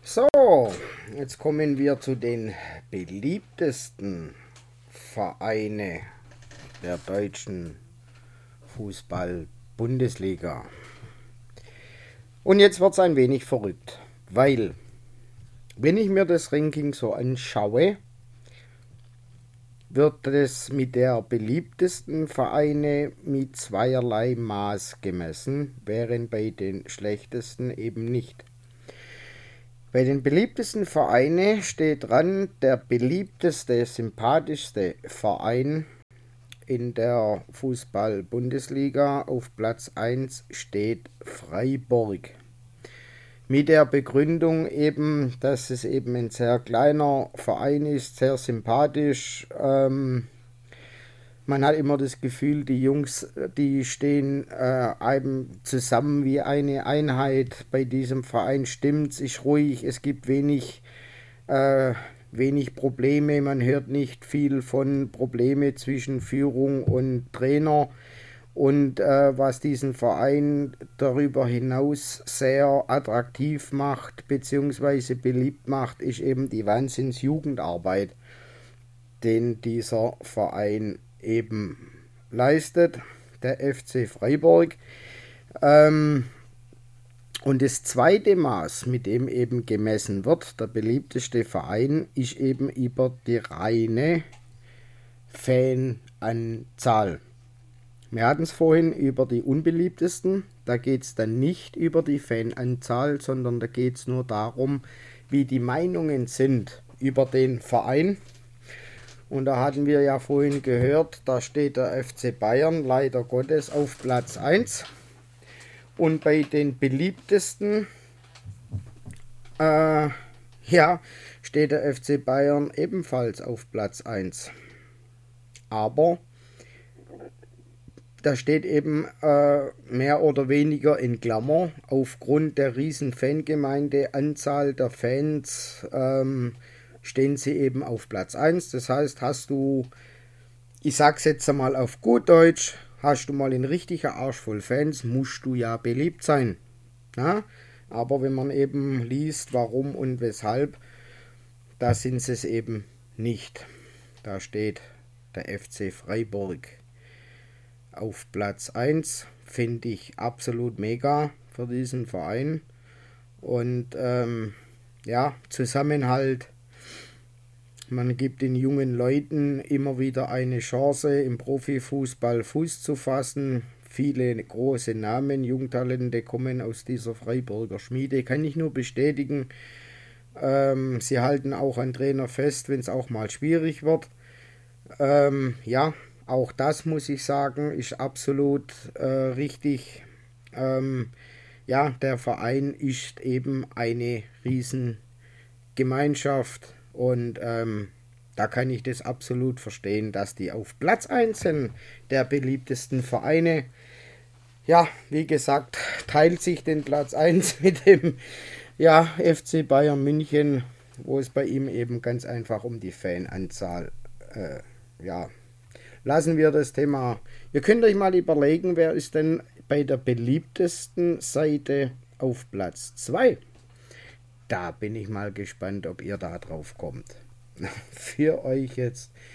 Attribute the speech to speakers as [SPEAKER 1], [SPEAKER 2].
[SPEAKER 1] So, jetzt kommen wir zu den beliebtesten Vereine der deutschen Fußball-Bundesliga. Und jetzt wird es ein wenig verrückt, weil, wenn ich mir das Ranking so anschaue, wird es mit der beliebtesten Vereine mit zweierlei Maß gemessen, während bei den schlechtesten eben nicht. Bei den beliebtesten Vereinen steht dran, der beliebteste, sympathischste Verein in der Fußball-Bundesliga. Auf Platz 1 steht Freiburg. Mit der Begründung eben, dass es eben ein sehr kleiner Verein ist, sehr sympathisch. Man hat immer das Gefühl, die Jungs, die stehen einem zusammen wie eine Einheit. Bei diesem Verein stimmt es, ist ruhig, es gibt wenig Probleme. Man hört nicht viel von Probleme zwischen Führung und Trainer. Und was diesen Verein darüber hinaus sehr attraktiv macht bzw. beliebt macht, ist eben die Wahnsinnsjugendarbeit, den dieser Verein eben leistet, der FC Freiburg. Und das zweite Maß, mit dem eben gemessen wird, der beliebteste Verein, ist eben über die reine Fananzahl. Wir hatten es vorhin über die unbeliebtesten, da geht es dann nicht über die Fananzahl, sondern da geht es nur darum, wie die Meinungen sind über den Verein. Und da hatten wir ja vorhin gehört, da steht der FC Bayern leider Gottes auf Platz 1. Und bei den beliebtesten steht der FC Bayern ebenfalls auf Platz 1. Aber da steht eben mehr oder weniger in Klammer, aufgrund der riesen Fangemeinde, Anzahl der Fans, stehen sie eben auf Platz 1. Das heißt, ich sag's jetzt einmal auf gut Deutsch, hast du mal einen richtigen Arsch voll Fans, musst du ja beliebt sein. Ja? Aber wenn man eben liest, warum und weshalb, da sind sie es eben nicht. Da steht der FC Freiburg auf Platz 1. Finde ich absolut mega für diesen Verein. Und Zusammenhalt. Man gibt den jungen Leuten immer wieder eine Chance, im Profifußball Fuß zu fassen. Viele große Namen, Jungtalente kommen aus dieser Freiburger Schmiede. Kann ich nur bestätigen. Sie halten auch an Trainer fest, wenn es auch mal schwierig wird. Auch das muss ich sagen, ist absolut richtig. Der Verein ist eben eine Riesengemeinschaft und da kann ich das absolut verstehen, dass die auf Platz 1 sind, der beliebtesten Vereine. Ja, wie gesagt, teilt sich den Platz 1 mit dem FC Bayern München, wo es bei ihm eben ganz einfach um die Fananzahl lassen wir das Thema. Ihr könnt euch mal überlegen, wer ist denn bei der beliebtesten Seite auf Platz 2? Da bin ich mal gespannt, ob ihr da drauf kommt. Für euch jetzt